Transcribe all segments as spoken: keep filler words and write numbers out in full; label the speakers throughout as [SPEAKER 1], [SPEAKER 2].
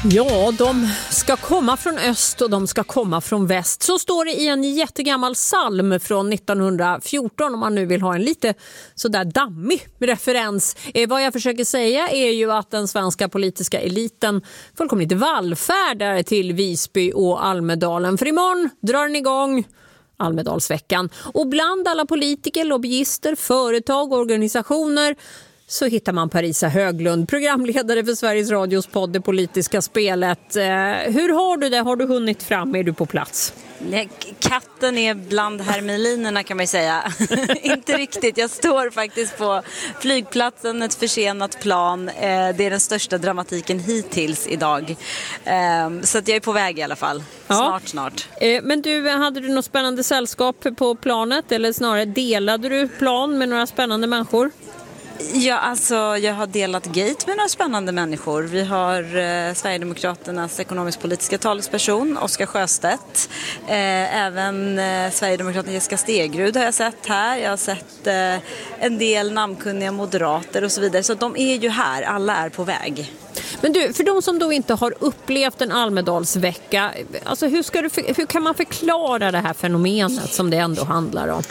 [SPEAKER 1] Ja, de ska komma från öst och de ska komma från väst. Så står det i en jättegammal psalm från nittonhundrafjorton om man nu vill ha en lite sådär dammig referens. Eh, vad jag försöker säga är ju att den svenska politiska eliten fullkomligt vallfärdar till Visby och Almedalen. För imorgon drar den igång Almedalsveckan. Och bland alla politiker, lobbyister, företag och organisationer så hittar man Parisa Höglund, programledare för Sveriges Radios podd Det politiska spelet. Eh, hur har du det? Har du hunnit fram? Är du på plats?
[SPEAKER 2] Katten är bland hermelinerna kan man ju säga. Inte riktigt. Jag står faktiskt på flygplatsen, ett försenat plan. Eh, det är den största dramatiken hittills idag. Eh, så att jag är på väg i alla fall. Snart, ja. snart.
[SPEAKER 1] Eh, men du, hade du något spännande sällskap på planet? Eller snarare delade du plan med några spännande människor?
[SPEAKER 2] Ja, alltså jag har delat gate med några spännande människor. Vi har eh, Sverigedemokraternas ekonomisk-politiska talesperson Oskar Sjöstedt. Eh, även eh, Sverigedemokraterna Jessica Stegrud har jag sett här. Jag har sett eh, en del namnkunniga moderater och så vidare. Så de är ju här, alla är på väg.
[SPEAKER 1] Men du, för de som då inte har upplevt en Almedalsvecka, alltså hur, ska du, hur kan man förklara det här fenomenet som det ändå handlar om?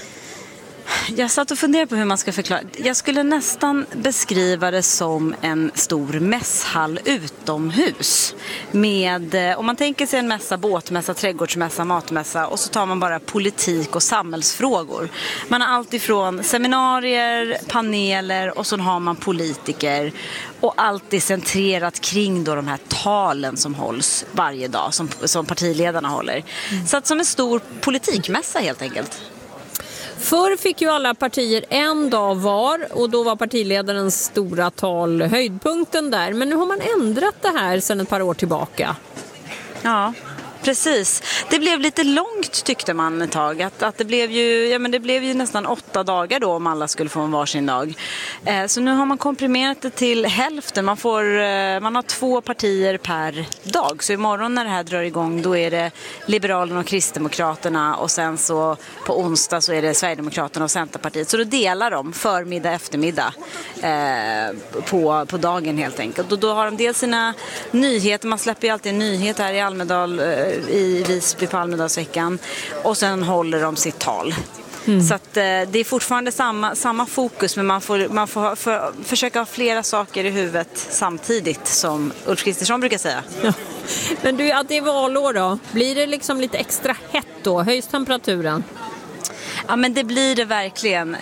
[SPEAKER 2] Jag satt och funderade på hur man ska förklara. Jag skulle nästan beskriva det som en stor mässhall utomhus. Med, om man tänker sig en mässa, båtmässa, trädgårdsmässa, matmässa och så tar man bara politik och samhällsfrågor. Man har allt ifrån seminarier, paneler och så har man politiker. Och allt är centrerat kring då de här talen som hålls varje dag, som, som partiledarna håller. Mm. Så att som en stor politikmässa helt enkelt.
[SPEAKER 1] Förr fick ju alla partier en dag var och då var partiledarens stora tal höjdpunkten där. Men nu har man ändrat det här sedan ett par år tillbaka.
[SPEAKER 2] Ja, precis. Det blev lite långt tyckte man ett tag. Att, att det, blev ju, ja, men det blev ju nästan åtta dagar då om alla skulle få en varsin dag. Eh, så nu har man komprimerat det till hälften. Man, får, eh, man har två partier per dag. Så imorgon när det här drar igång då är det Liberalerna och Kristdemokraterna. Och sen så på onsdag så är det Sverigedemokraterna och Centerpartiet. Så då delar de förmiddag, eftermiddag eh, på, på dagen helt enkelt. Och då har de dels sina nyheter. Man släpper ju alltid en nyhet här i Almedal eh, i Visby på Almedalsveckan och sen håller de sitt tal. Mm. Så att, eh, det är fortfarande samma, samma fokus men man får, man får för, försöka ha flera saker i huvudet samtidigt som Ulf Kristersson brukar säga. Ja.
[SPEAKER 1] Men du, att det är valår då, blir det liksom lite extra hett då? Höjs temperaturen?
[SPEAKER 2] Ja, men det blir det verkligen.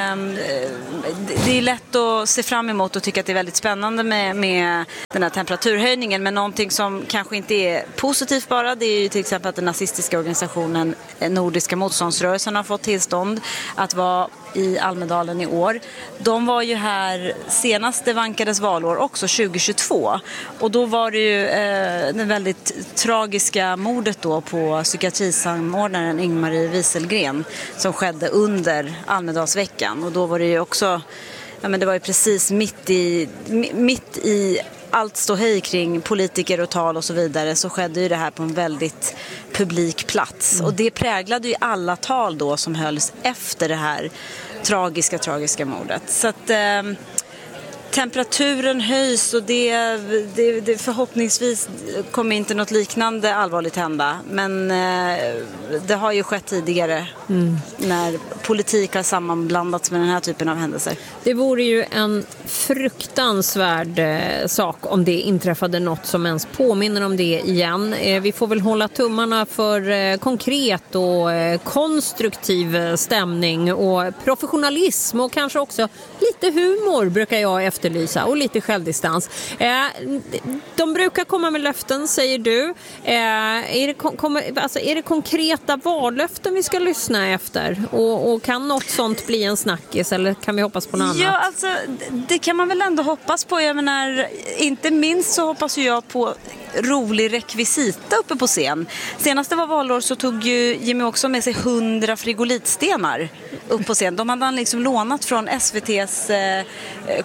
[SPEAKER 2] Det är lätt att se fram emot och tycka att det är väldigt spännande med, med den här temperaturhöjningen. Men någonting som kanske inte är positivt bara, det är ju till exempel att den nazistiska organisationen Nordiska motståndsrörelsen har fått tillstånd att vara i Almedalen i år. De var ju här senast det vankades valår också tjugohundratjugotvå och då var det ju eh, det väldigt tragiska mordet då på psykiatrisamordnaren Ingmarie Wieselgren som skedde under Almedalsveckan och då var det ju också ja men det var ju precis mitt i mitt i allt stå hej kring politiker och tal och så vidare så skedde ju det här på en väldigt publik plats. Mm. Och det präglade ju alla tal då som hölls efter det här tragiska, tragiska mordet. Så att eh, temperaturen höjs och det, det, det förhoppningsvis kommer inte något liknande allvarligt hända. Men eh, det har ju skett tidigare mm. när politik har sammanblandats med den här typen av händelser.
[SPEAKER 1] Det vore ju en fruktansvärd eh, sak om det inträffade något som ens påminner om det igen. Eh, vi får väl hålla tummarna för eh, konkret och eh, konstruktiv stämning och professionalism och kanske också lite humor brukar jag efterlysa och lite självdistans. Eh, de brukar komma med löften, säger du. Eh, är, det kon- kommer, alltså, är det konkreta vallöften vi ska lyssna efter? Och, och kan något sånt bli en snackis eller kan vi hoppas på något
[SPEAKER 2] ja,
[SPEAKER 1] annat?
[SPEAKER 2] Ja, alltså det kan man väl ändå hoppas på. Jag menar, inte minst så hoppas jag på rolig rekvisita uppe på scen. Senaste var valår så tog ju Jimmy också med sig hundra frigolitstenar upp på scen. De hade han liksom lånat från S V T:s eh, kostym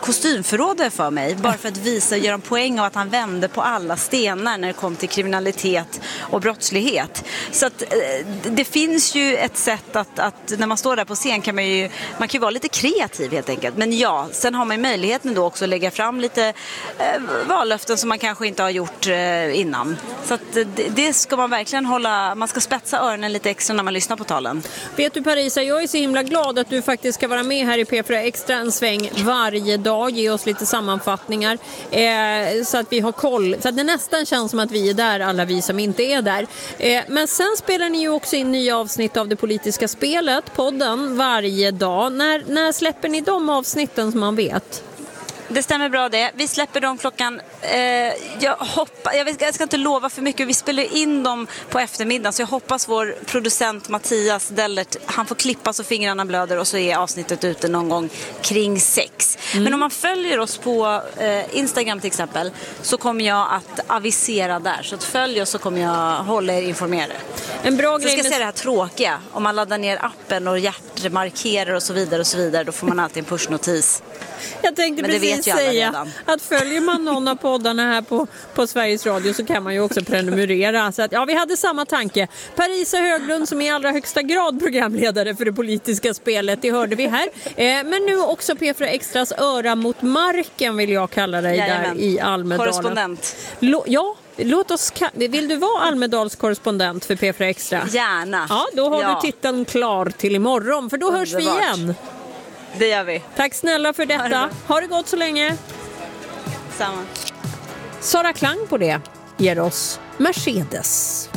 [SPEAKER 2] ordförrådare för mig. Bara för att visa, göra en poäng av att han vände på alla stenar när det kom till kriminalitet och brottslighet. Så att det finns ju ett sätt att, att när man står där på scen kan man ju, man kan ju vara lite kreativ helt enkelt. Men ja, sen har man möjligheten då också att lägga fram lite eh, vallöften som man kanske inte har gjort eh, innan. Så att det, det ska man verkligen hålla, man ska spetsa öronen lite extra när man lyssnar på talen.
[SPEAKER 1] Vet du Parisa, jag är så himla glad att du faktiskt ska vara med här i P fyra Extra en sväng varje dag, ge oss lite sammanfattningar eh, så att vi har koll, så att det nästan känns som att vi är där, alla vi som inte är där. Eh, men sen spelar ni ju också in nya avsnitt av Det politiska spelet, podden, varje dag. När, när släpper ni de avsnitten som man vet?
[SPEAKER 2] Det stämmer bra det. Vi släpper dem klockan... Eh, jag, hoppa, jag, vet, jag ska inte lova för mycket. Vi spelar in dem på eftermiddagen. Så jag hoppas vår producent Mattias Dellert, han får klippa så fingrarna blöder och så är avsnittet ute någon gång kring sex. Mm. Men om man följer oss på eh, Instagram till exempel så kommer jag att avisera där. Så att följ oss så kommer jag hålla er informerade.
[SPEAKER 1] En bra
[SPEAKER 2] så
[SPEAKER 1] grej
[SPEAKER 2] ska jag
[SPEAKER 1] med...
[SPEAKER 2] säga det här tråkiga. Om man laddar ner appen och hjärtmarkerar och så vidare och så vidare, då får man alltid en pushnotis.
[SPEAKER 1] Jag tänkte
[SPEAKER 2] men
[SPEAKER 1] precis säga att följer man någon av poddarna här på, på Sveriges Radio så kan man ju också prenumerera. Så att, ja, vi hade samma tanke. Parisa Höglund som är i allra högsta grad programledare för Det politiska spelet, det hörde vi här. Eh, men nu också P fyra Extras öra mot marken vill jag kalla dig. Jajamän. Där i Almedalen.
[SPEAKER 2] Korrespondent.
[SPEAKER 1] Lo- ja. Låt oss, vill du vara Almedals korrespondent för P fyra Extra?
[SPEAKER 2] Gärna.
[SPEAKER 1] Ja, då har
[SPEAKER 2] ja.
[SPEAKER 1] du titeln klar till imorgon, för då Underbart. Hörs vi igen.
[SPEAKER 2] Det gör vi.
[SPEAKER 1] Tack snälla för detta. Ha det, ha det gott så länge.
[SPEAKER 2] Samma.
[SPEAKER 1] Sara Klang på det ger oss Mercedes.